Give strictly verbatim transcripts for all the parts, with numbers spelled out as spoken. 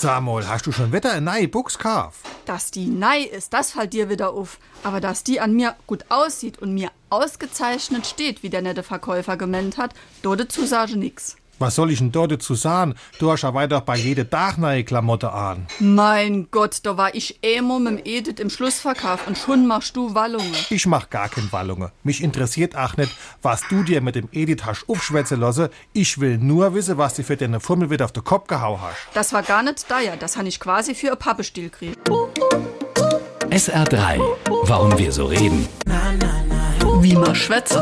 Samuel, hast du schon wieder eine neue Buchs gekauft? Dass die nei ist, das fällt dir wieder auf. Aber dass die an mir gut aussieht und mir ausgezeichnet steht, wie der nette Verkäufer gemeint hat, do dazu sage nix. Was soll ich denn dort dazu sagen? Du hast ja weiter bei jede Tag neue Klamotte an. Mein Gott, da war ich emo mit dem Edith im Schlussverkauf und schon machst du Wallungen. Ich mach gar kein Wallungen. Mich interessiert auch nicht, was du dir mit dem Edith hast aufschwätzen lassen. Ich will nur wissen, was du für deine Fummel wieder auf den Kopf gehauen hast. Das war gar nicht da, ja. Das han ich quasi für ein Pappestiel gekriegt. S R drei. Warum wir so reden. Wie man schwätze.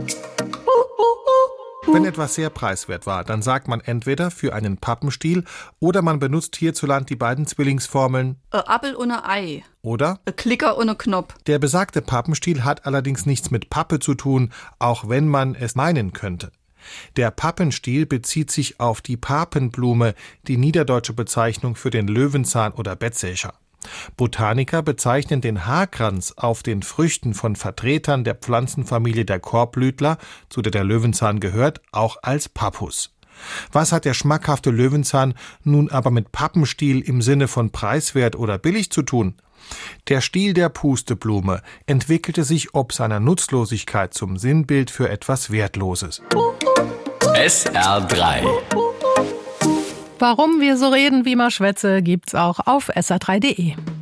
Wenn etwas sehr preiswert war, dann sagt man entweder für einen Pappenstiel oder man benutzt hierzuland die beiden Zwillingsformeln Ein Appel und ein Ei. oder Ein Klicker und ein Knopf. der besagte Pappenstiel hat allerdings nichts mit Pappe zu tun, auch wenn man es meinen könnte. Der Pappenstiel bezieht sich auf die Papenblume, die niederdeutsche Bezeichnung für den Löwenzahn oder Bettsächer. Botaniker bezeichnen den Haarkranz auf den Früchten von Vertretern der Pflanzenfamilie der Korbblütler, zu der der Löwenzahn gehört, auch als Pappus. Was hat der schmackhafte Löwenzahn nun aber mit Pappenstiel im Sinne von preiswert oder billig zu tun? Der Stiel der Pusteblume entwickelte sich ob seiner Nutzlosigkeit zum Sinnbild für etwas Wertloses. S R drei. Warum wir so reden, wie man schwätze, gibt's auch auf S R drei punkt de.